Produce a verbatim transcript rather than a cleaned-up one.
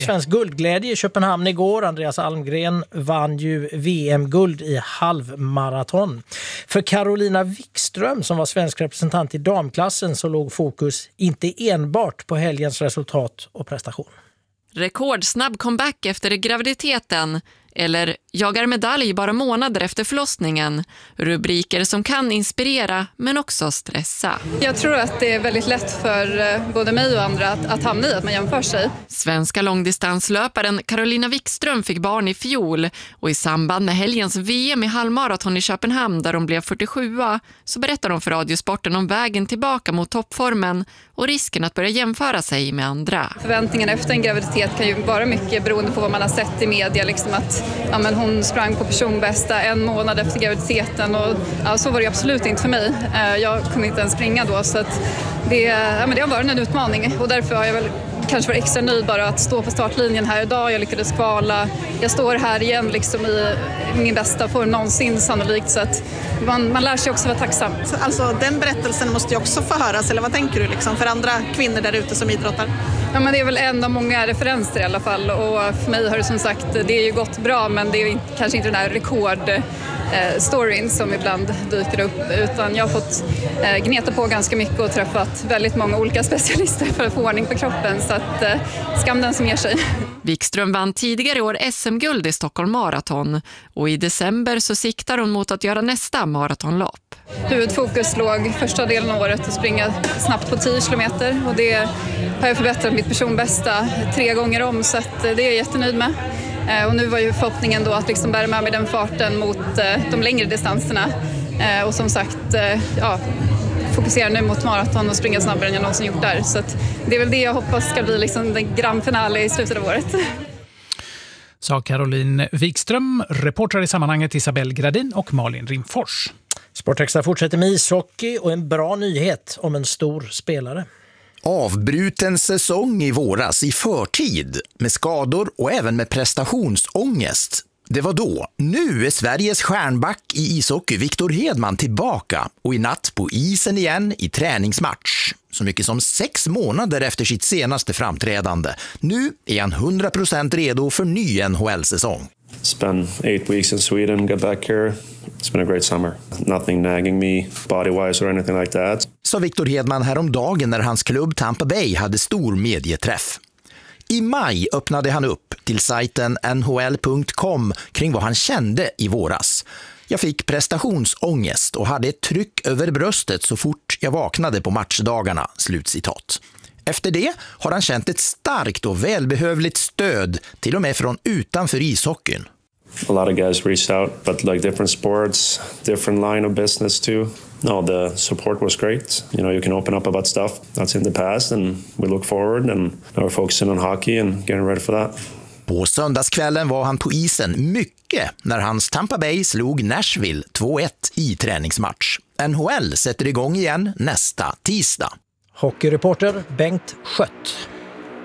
Svensk guldglädje i Köpenhamn igår. Andreas Almgren vann ju V M-guld i halvmaraton. För Carolina Wikström som var svensk representant i damklassen så låg fokus inte enbart på helgens resultat och prestation. Rekordsnabb comeback efter graviditeten eller jagar medalj bara månader efter förlossningen. Rubriker som kan inspirera men också stressa. Jag tror att det är väldigt lätt för både mig och andra att, att hamna i att man jämför sig. Svenska långdistanslöparen Carolina Wikström fick barn i fjol och i samband med helgens V M i halvmaraton i Köpenhamn där hon blev fyrtiosjua så berättar hon för Radiosporten om vägen tillbaka mot toppformen och risken att börja jämföra sig med andra. Förväntningarna efter en graviditet kan ju vara mycket beroende på vad man har sett i media. Liksom att ja, men hon sprang på personbästa en månad efter graviditeten och ja, så var det absolut inte för mig. Jag kunde inte ens springa då så att det, ja, men det har varit en utmaning och därför har jag väl kanske varit extra nöjd bara att stå på startlinjen här idag. Jag lyckades kvala. Jag står här igen liksom i min bästa form någonsin sannolikt så att man, man lär sig också vara tacksam. Alltså den berättelsen måste ju också få höras eller vad tänker du liksom för andra kvinnor där ute som idrottar? Ja men det är väl en av många referenser i alla fall och för mig har det som sagt det är ju gått bra men det är kanske inte den här rekord eh, storyn som ibland dyker upp utan jag har fått eh, gneta på ganska mycket och träffat väldigt många olika specialister för att få ordning på kroppen så att eh, skam den som ger sig. Wikström vann tidigare i år S M-guld i Stockholm Marathon och i december så siktar hon mot att göra nästa maratonlopp. Huvudfokus låg första delen av året att springa snabbt på tio kilometer och det har jag förbättrat mitt personbästa tre gånger om så att det är jag jättenöjd med. Och nu var ju förhoppningen då att liksom bära med mig den farten mot de längre distanserna och som sagt ja, fokusera nu mot maraton och springa snabbare än jag någonsin gjort där. Så att det är väl det jag hoppas ska bli liksom den grand finale i slutet av året. Sa Caroline Wikström, reportrar i sammanhanget Isabelle Gradin och Malin Rimfors. Sportextra fortsätter med ishockey och en bra nyhet om en stor spelare. Avbruten säsong i våras i förtid med skador och även med prestationsångest. Det var då. Nu är Sveriges stjärnback i ishockey Victor Hedman tillbaka och i natt på isen igen i träningsmatch. Så mycket som sex månader efter sitt senaste framträdande. Nu är han hundra procent redo för ny N H L-säsong. Spent eight weeks in Sweden, got back here. It's been a great summer. Nothing nagging me body-wise or anything like that. Sa Victor Hedman häromdagen när hans klubb Tampa Bay hade stor medieträff. I maj öppnade han upp till sajten N H L punkt com kring vad han kände i våras. Jag fick prestationsångest och hade ett tryck över bröstet så fort jag vaknade på matchdagarna, slutcitat. Efter det har han känt ett starkt och välbehövligt stöd, till och med från utanför ishockeyn. A lot of guys reached out, but like different sports, different line of business too. No, the support was great. You know, you can open up about stuff that's in the past and we look forward and now we're focusing on hockey and getting ready for that. På söndagskvällen var han på isen mycket när hans Tampa Bay slog Nashville två ett i träningsmatch. N H L sätter igång igen nästa tisdag. Hockeyreporter Bengt Schött.